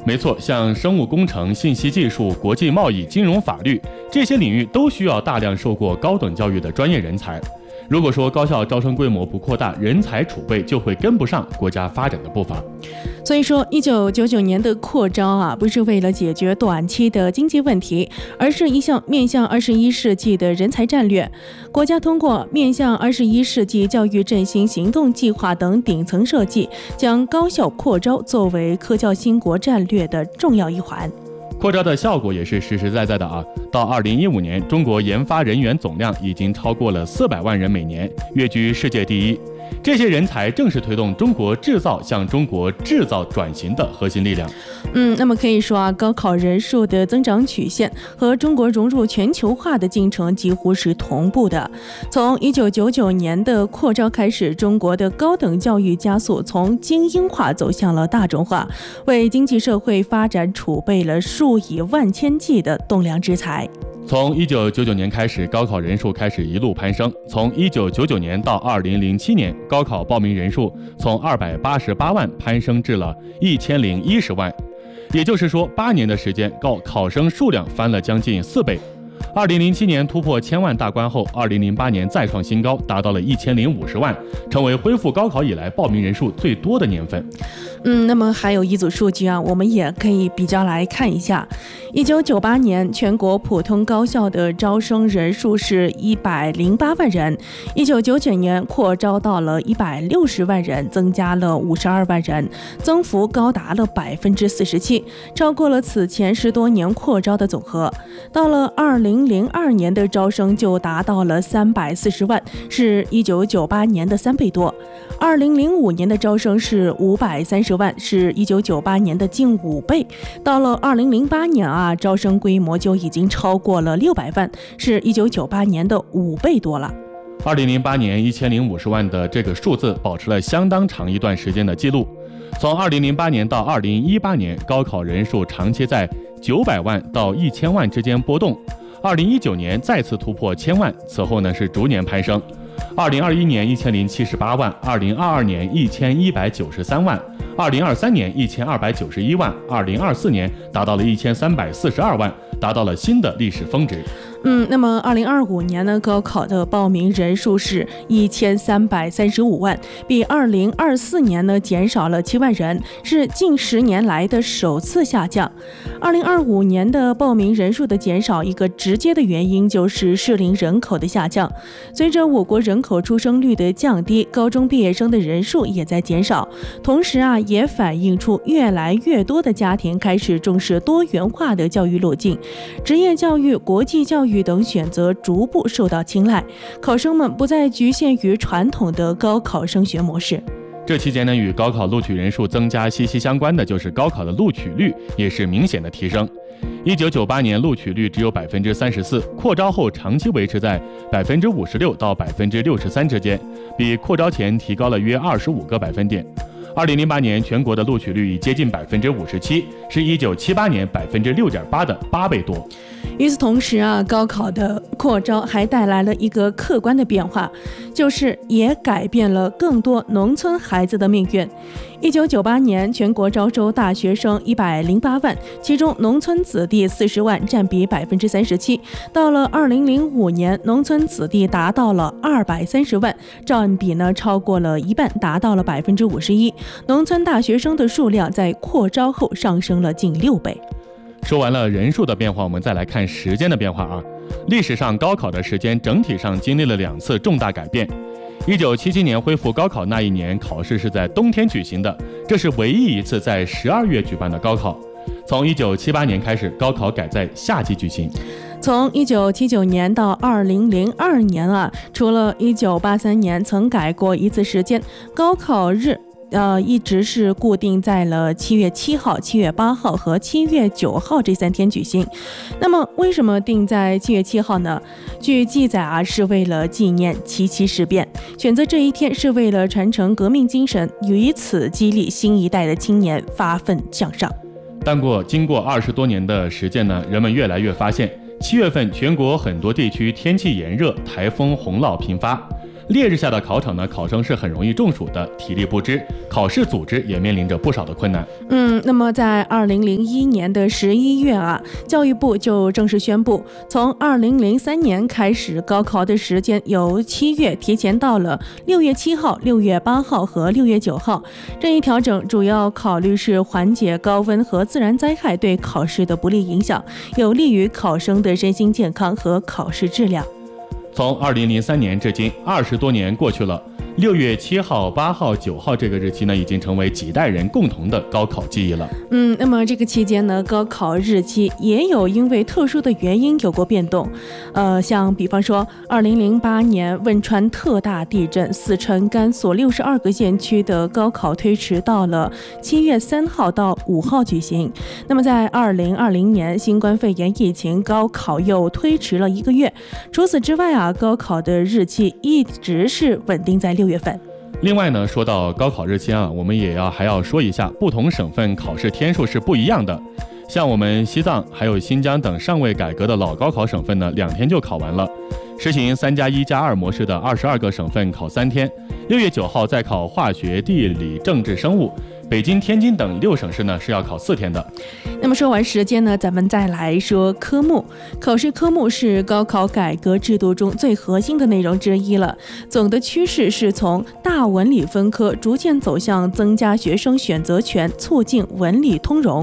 没错，像生物工程、信息技术、国际贸易、金融法律这些领域都需要大量受过高等教育的专业人才。如果说高校招生规模不扩大，人才储备就会跟不上国家发展的步伐。 所以说1999年的扩招不是为了解决短期的经济问题，而是一项面向21世纪的人才战略。国家通过面向21世纪教育振兴行动计划等顶层设计，将高校扩招作为科教兴国战略的重要一环。 扩招的效果也是实实在在的啊！到2015年，中国研发人员总量已经超过了400万人每年，跃居世界第一。这些人才正是推动中国制造向中国制造转型的核心力量。 那么可以说高考人数的增长曲线和中国融入全球化的进程几乎是同步的。从1999年的扩招开始，中国的高等教育加速从精英化走向了大众化，为经济社会发展储备了数以万千计的栋梁之才。 从1999年开始，高考人数开始一路攀升。从1999年到2007年，高考报名人数从288万攀升至了1010万，也就是说，8年的时间，考生数量翻了将近4倍。2007年突破1000万大关后，2008年再创新高，达到了1050万，成为恢复高考以来报名人数最多的年份。 那么还有一组数据我们也可以比较来看一下。1998年全国普通高校的招生人数是108万人，1999年扩招到了160万人，增加了52万人，增幅高达了47%，超过了此前10多年扩招的总和。到了2002年的招生就达到了340万，是1998年的3倍多。2005年的招生是530万，是1998年的近5倍。到了2008年招生规模就已经超过了600万，是1998年的5倍多了。 2008年1050万的这个数字保持了相当长一段时间的记录。从2008年到2018年，高考人数长期在900万到1000万之间波动。2019年再次突破1000万，此后呢是逐年攀升。2021年1078万，2022年1193万，2023年1291万，2024年达到了1342万，达到了新的历史峰值。 那么2025年呢，高考的报名人数是1335万，比2024年呢减少了7万人，是近10年来的首次下降。2025年的报名人数的减少，一个直接的原因就是适龄人口的下降。随着我国人口出生率的降低，高中毕业生的人数也在减少，同时也反映出越来越多的家庭开始重视多元化的教育路径，职业教育、国际教育等选择逐步受到青睐，考生们不再局限于传统的高考升学模式。 这期间呢，与高考录取人数增加息息相关的就是高考的录取率也是明显的提升。1998年录取率只有34%，扩招后长期维持在56%到63%之间，比扩招前提高了约25个百分点。2008年全国的录取率已接近57%，是1978年6.8%的8倍多。 与此同时高考的扩招还带来了一个客观的变化，就是也改变了更多农村孩子的命运。1998年全国招收大学生108万，其中农村子弟40万，占比37%。到了2005年，农村子弟达到了230万，占比呢超过了一半，达到了51%。农村大学生的数量在扩招后上升了近6倍。 说完了人数的变化，我们再来看时间的变化历史上高考的时间整体上经历了2次重大改变。1977年恢复高考那一年，考试是在冬天举行的，这是唯一一次在12月举办的高考。从1978年开始，高考改在夏季举行。 从1979年到2002年除了1983年曾改过一次时间，高考日一直是固定在了7月7号、7月8号和7月9号这3天举行。那么为什么定在7月7号呢？据记载是为了纪念七七事变，选择这一天是为了传承革命精神，以此激励新一代的青年发奋向上。 但经过20多年的实践呢，人们越来越发现，7月份全国很多地区天气炎热，台风洪涝频发。 烈日下的考场呢，考生是很容易中暑的，体力不支，考试组织也面临着不少的困难。 那么在2001年的11月啊，教育部就正式宣布，从2003年开始，高考的时间由7月提前到了6月7号、6月8号和6月9号。这一调整主要考虑是缓解高温和自然灾害对考试的不利影响，有利于考生的身心健康和考试质量。 从2003年至今20多年过去了，6月7号、8号、9号这个日期呢，已经成为几代人共同的高考记忆了。 那么这个期间呢，高考日期也有因为特殊的原因有过变动。像比方说2008年汶川特大地震，四川、甘肃62个县区的高考推迟到了7月3号到5号举行。那么在2020年新冠肺炎疫情，高考又推迟了1个月。除此之外啊，高考的日期一直是稳定在6月份。 另外呢，说到高考日期啊，我们还要说一下，不同省份考试天数是不一样的。像我们西藏还有新疆等尚未改革的老高考省份呢，2天就考完了。实行3+1+2模式的22个省份考3天，6月9号再考化学、地理、政治、生物。北京、天津等6省市呢是要考4天的。 那么说完时间呢，咱们再来说科目。考试科目是高考改革制度中最核心的内容之一了。总的趋势是从大文理分科逐渐走向增加学生选择权，促进文理通融。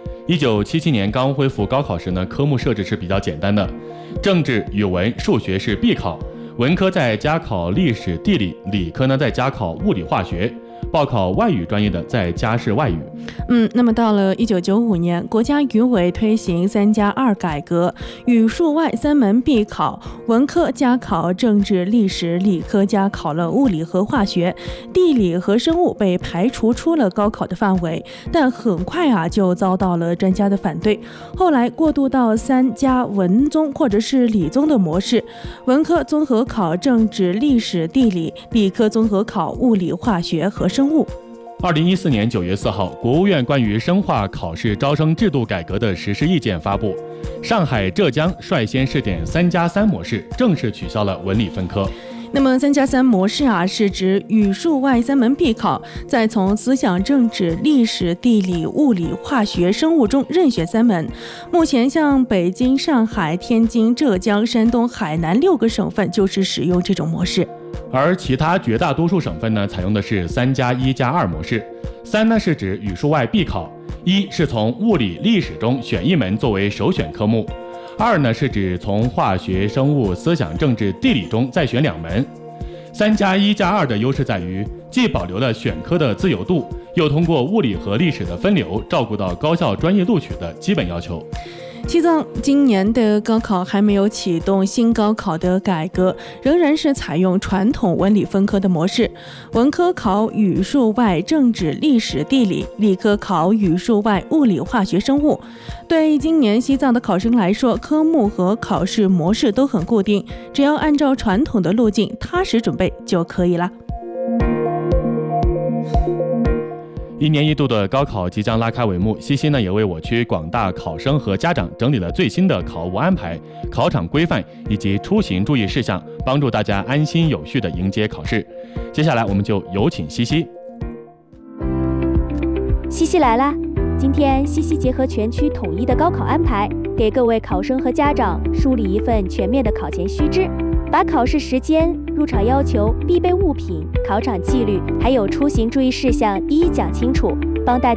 1977年刚恢复高考时呢，科目设置是比较简单的，政治、语文、数学是必考，文科再加考历史、地理，理科呢再加考物理、化学。报考外语专业的再加试外语。 那么到了1995年，国家语委推行3+2改革，语数外3门必考，文科加考政治、历史，理科加考了物理和化学，地理和生物被排除出了高考的范围，但很快就遭到了专家的反对。后来过渡到3+文综或者是理综的模式，文科综合考政治、历史、地理，理科综合考物理、化学和生物。 2014年9月4号，国务院关于深化考试招生制度改革的实施意见发布，上海、浙江率先试点3+3模式，正式取消了文理分科。 那么3+3模式是指语数外3门必考，再从思想政治、历史、地理、物理、化学、生物中任选3门。目前像北京、上海、天津、浙江、山东、海南6个省份就是使用这种模式。 而其他绝大多数省份呢，采用的是3+1+2模式。3呢是指语数外必考，1是从物理、历史中选1门作为首选科目，2呢是指从化学、生物、思想政治、地理中再选2门。3+1+2的优势在于，既保留了选科的自由度，又通过物理和历史的分流，照顾到高校专业录取的基本要求。 西藏今年的高考还没有启动新高考的改革，仍然是采用传统文理分科的模式，文科考语数外政治、历史、地理，理科考语数外物理、化学、生物。对今年西藏的考生来说，科目和考试模式都很固定，只要按照传统的路径踏实准备就可以了。 1年1度的高考即将拉开帷幕，西西呢也为我区广大考生和家长整理了最新的考务安排、考场规范以及出行注意事项，帮助大家安心有序地迎接考试。接下来我们就有请西西。 西西来啦！今天西西结合全区统一的高考安排，给各位考生和家长梳理一份全面的考前须知，把考试时间、入场要求、必备物品、考场纪律，还有出行注意事项一一讲清楚，帮大家